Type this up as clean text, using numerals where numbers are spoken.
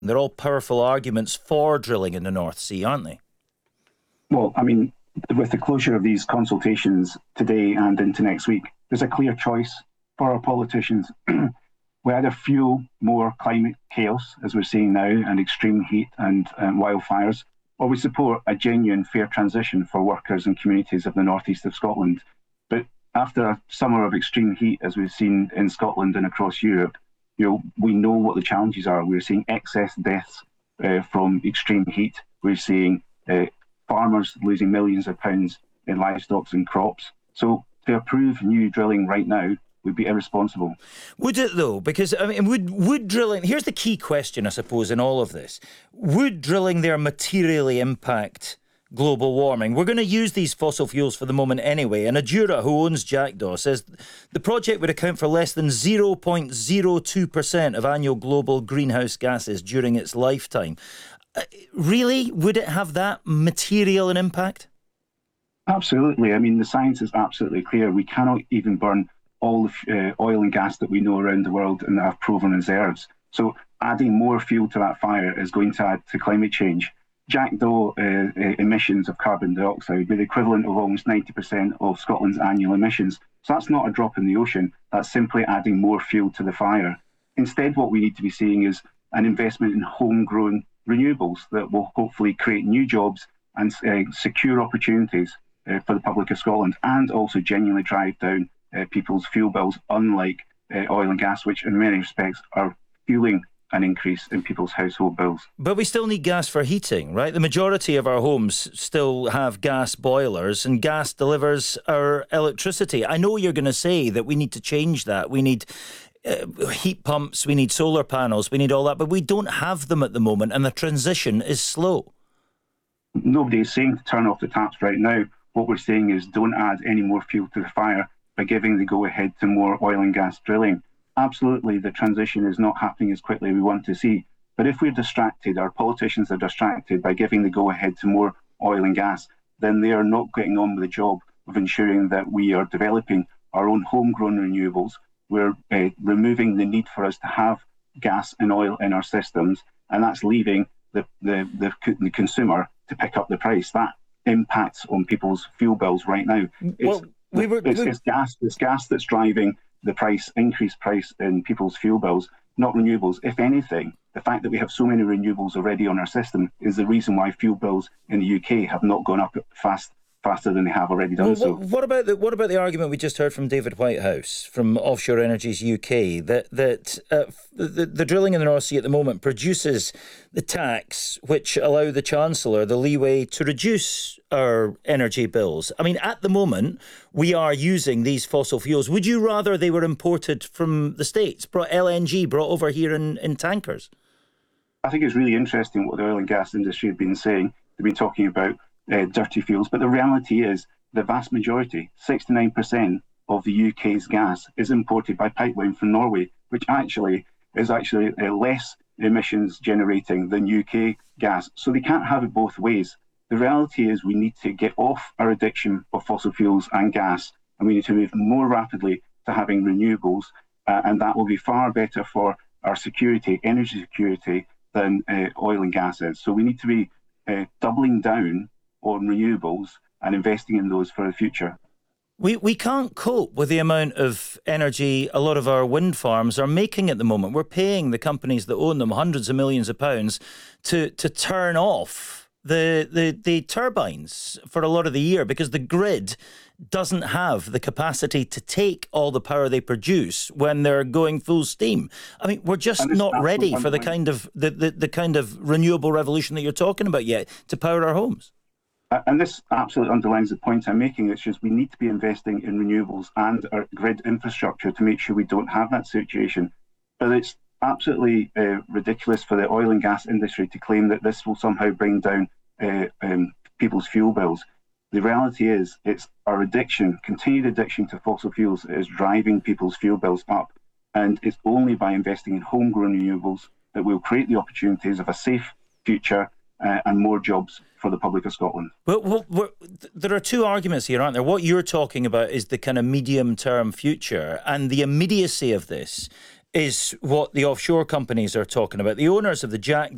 They're all powerful arguments for drilling in the North Sea, aren't they? Well, I mean, with the closure of these consultations today and into next week, there's a clear choice for our politicians. We either fuel more climate chaos, as we're seeing now, and extreme heat and wildfires, or we support a genuine fair transition for workers and communities of the northeast of Scotland. But after a summer of extreme heat, as we've seen in Scotland and across Europe, we know what the challenges are. We're seeing excess deaths from extreme heat. We're seeing farmers losing millions of pounds in livestock and crops. So to approve new drilling right now would be irresponsible. Would it though? Because I mean, would drilling? Here's the key question, I suppose, in all of this: would drilling there materially impact global warming? We're going to use these fossil fuels for the moment anyway. And Adura, who owns Jackdaw, says the project would account for less than 0.02% of annual global greenhouse gases during its lifetime. Really, would it have that material an impact? Absolutely. I mean, the science is absolutely clear. We cannot even burn all the oil and gas that we know around the world and that have proven reserves. So adding more fuel to that fire is going to add to climate change. Jackdaw emissions of carbon dioxide would be the equivalent of almost 90% of Scotland's annual emissions. So that's not a drop in the ocean. That's simply adding more fuel to the fire. Instead, what we need to be seeing is an investment in homegrown renewables that will hopefully create new jobs and secure opportunities for the public of Scotland, and also genuinely drive down people's fuel bills, unlike oil and gas, which in many respects are fueling an increase in people's household bills. But we still need gas for heating, right? The majority of our homes still have gas boilers, and gas delivers our electricity. I know you're going to say that we need to change that. We need heat pumps, we need solar panels, we need all that, but we don't have them at the moment, and the transition is slow. Nobody is saying to turn off the taps right now. What we're saying is don't add any more fuel to the fire by giving the go-ahead to more oil and gas drilling. Absolutely, the transition is not happening as quickly as we want to see. But if we're distracted, our politicians are distracted by giving the go-ahead to more oil and gas, then they are not getting on with the job of ensuring that we are developing our own homegrown renewables. We're removing the need for us to have gas and oil in our systems, and that's leaving the consumer to pick up the price. That impacts on people's fuel bills right now. It's gas that's driving the increased price in people's fuel bills, not renewables. If anything, the fact that we have so many renewables already on our system is the reason why fuel bills in the UK have not gone up faster than they have already done. So what about the argument we just heard from David Whitehouse from Offshore Energies UK that the drilling in the North Sea at the moment produces the tax which allow the Chancellor the leeway to reduce our energy bills? I mean, at the moment we are using these fossil fuels. Would you rather they were imported from the States, LNG brought over here in tankers? I think it's really interesting what the oil and gas industry have been saying. They've been talking about dirty fuels, but the reality is the vast majority, 69% of the UK's gas is imported by pipeline from Norway, which is less emissions generating than UK gas. So they can't have it both ways. The reality is we need to get off our addiction of fossil fuels and gas, and we need to move more rapidly to having renewables, and that will be far better for our security, energy security, than oil and gas is. So we need to be doubling down on renewables and investing in those for the future. We can't cope with the amount of energy a lot of our wind farms are making at the moment. We're paying the companies that own them hundreds of millions of pounds to turn off the turbines for a lot of the year because the grid doesn't have the capacity to take all the power they produce when they're going full steam. I mean, we're just not ready for the kind of renewable revolution that you're talking about yet to power our homes. And this absolutely underlines the point I'm making. It's just we need to be investing in renewables and our grid infrastructure to make sure we don't have that situation. But it's absolutely ridiculous for the oil and gas industry to claim that this will somehow bring down people's fuel bills. The reality is it's our continued addiction to fossil fuels that is driving people's fuel bills up. And it's only by investing in homegrown renewables that we'll create the opportunities of a safe future and more jobs for the public of Scotland. Well, there are two arguments here, aren't there? What you're talking about is the kind of medium-term future, and the immediacy of this is what the offshore companies are talking about. The owners of the Jackdaw